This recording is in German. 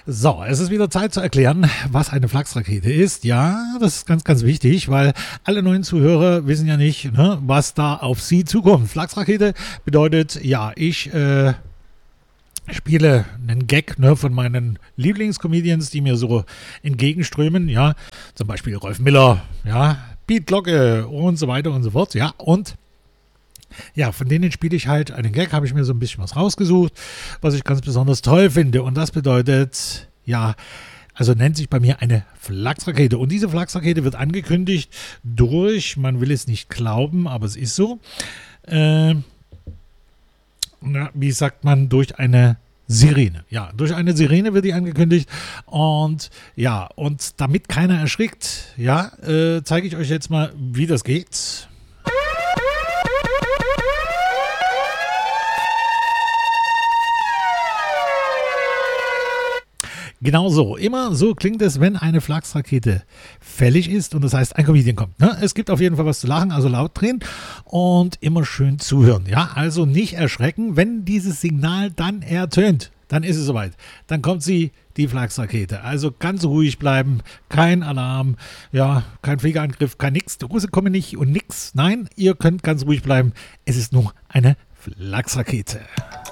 So, es ist wieder Zeit zu erklären, was eine Flachsrakete ist. Ja, das ist ganz, ganz wichtig, weil alle neuen Zuhörer wissen ja nicht, ne, was da auf sie zukommt. Flachsrakete bedeutet, ja, ich spiele einen Gag, ne, von meinen Lieblingscomedians, die mir so entgegenströmen, ja, zum Beispiel Rolf Miller, ja, Piet Glocke und so weiter und so fort, ja, und ja, von denen spiele ich halt einen Gag, habe ich mir so ein bisschen was rausgesucht, was ich ganz besonders toll finde. Und das bedeutet, ja, also nennt sich bei mir eine Flachsrakete. Und diese Flachsrakete wird angekündigt durch, man will es nicht glauben, aber es ist so, wie sagt man, durch eine Sirene. Ja, durch eine Sirene wird die angekündigt. Und ja, und damit keiner erschrickt, ja, zeige ich euch jetzt mal, wie das geht. Genau so. Immer so klingt es, wenn eine Flachsrakete fällig ist und das heißt, ein Comedian kommt. Ne? Es gibt auf jeden Fall was zu lachen, also laut drehen und immer schön zuhören. Ja, also nicht erschrecken, wenn dieses Signal dann ertönt. Dann ist es soweit. Dann kommt sie, die Flachsrakete. Also ganz ruhig bleiben, kein Alarm, ja, kein Fliegerangriff, kein nix. Die Russen kommen nicht und nix. Nein, ihr könnt ganz ruhig bleiben. Es ist nur eine Flachsrakete.